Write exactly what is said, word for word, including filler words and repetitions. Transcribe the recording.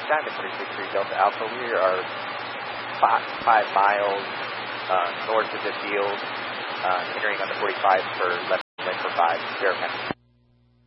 Diamond thirty-six three Delta Alpha. We are five, five miles uh, north of the field, uh, entering on the forty-five for left lane for five. Zero count.